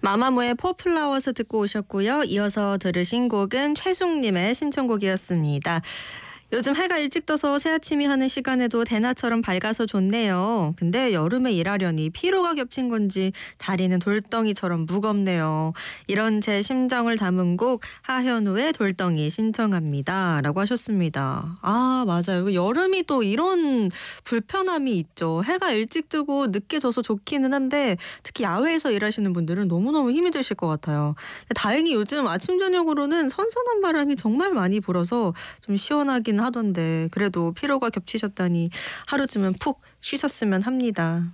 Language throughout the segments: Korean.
마마무의 포플라워스 듣고 오셨고요. 이어서 들으신 곡은 최숙님의 신청곡이었습니다. 요즘 해가 일찍 떠서 새아침이 하는 시간에도 대낮처럼 밝아서 좋네요. 근데 여름에 일하려니 피로가 겹친 건지 다리는 돌덩이처럼 무겁네요. 이런 제 심정을 담은 곡 하현우의 돌덩이 신청합니다. 라고 하셨습니다. 아, 맞아요. 여름이 또 이런 불편함이 있죠. 해가 일찍 뜨고 늦게 져서 좋기는 한데 특히 야외에서 일하시는 분들은 너무너무 힘이 드실 것 같아요. 다행히 요즘 아침 저녁으로는 선선한 바람이 정말 많이 불어서 좀 시원하긴 하던데 그래도 피로가 겹치셨다니 하루쯤은 푹 쉬셨으면 합니다.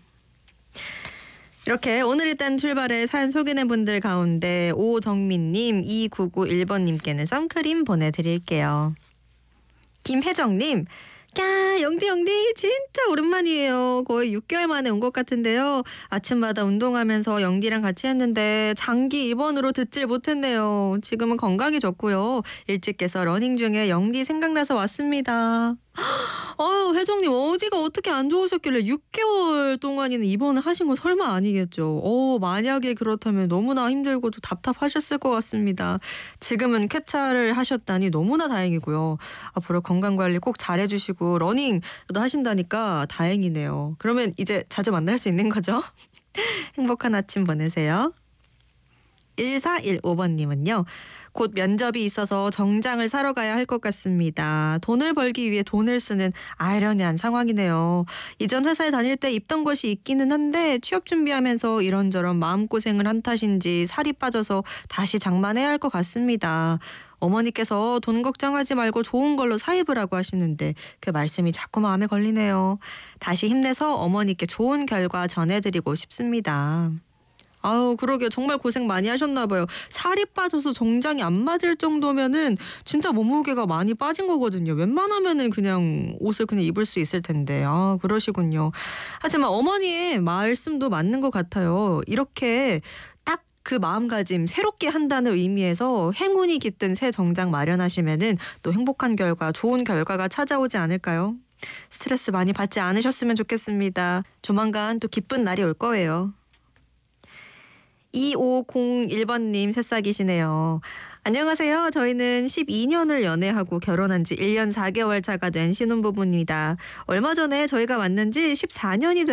이렇게 오늘 일단 출발에 사연 소개된 분들 가운데 오정민님, 2991번님께는 선크림 보내드릴게요. 김혜정님, 야, 영디 진짜 오랜만이에요. 거의 6개월 만에 온 것 같은데요. 아침마다 운동하면서 영디랑 같이 했는데 장기 입원으로 듣질 못했네요. 지금은 건강이 좋고요. 일찍 깨서 러닝 중에 영디 생각나서 왔습니다. 아유, 혜정님 어디가 어떻게 안 좋으셨길래 6개월 동안이나 입원을 하신 거 설마 아니겠죠? 만약에 그렇다면 너무나 힘들고도 답답하셨을 것 같습니다. 지금은 쾌차를 하셨다니 너무나 다행이고요. 앞으로 건강관리 꼭 잘해주시고 러닝도 하신다니까 다행이네요. 그러면 이제 자주 만날 수 있는 거죠? 행복한 아침 보내세요. 1415번님은요. 곧 면접이 있어서 정장을 사러 가야 할 것 같습니다. 돈을 벌기 위해 돈을 쓰는 아이러니한 상황이네요. 이전 회사에 다닐 때 입던 것이 있기는 한데 취업 준비하면서 이런저런 마음고생을 한 탓인지 살이 빠져서 다시 장만해야 할 것 같습니다. 어머니께서 돈 걱정하지 말고 좋은 걸로 사 입으라고 하시는데 그 말씀이 자꾸 마음에 걸리네요. 다시 힘내서 어머니께 좋은 결과 전해드리고 싶습니다. 아우, 그러게요. 정말 고생 많이 하셨나 봐요. 살이 빠져서 정장이 안 맞을 정도면은 진짜 몸무게가 많이 빠진 거거든요. 웬만하면은 그냥 옷을 그냥 입을 수 있을 텐데. 아, 그러시군요. 하지만 어머니의 말씀도 맞는 것 같아요. 이렇게 딱 그 마음가짐 새롭게 한다는 의미에서 행운이 깃든 새 정장 마련하시면은 또 행복한 결과, 좋은 결과가 찾아오지 않을까요? 스트레스 많이 받지 않으셨으면 좋겠습니다. 조만간 또 기쁜 날이 올 거예요. 2501번님 새싹이시네요. 안녕하세요. 저희는 12년을 연애하고 결혼한 지 1년 4개월 차가 된 신혼부부입니다. 얼마 전에 저희가 만난 지 14년이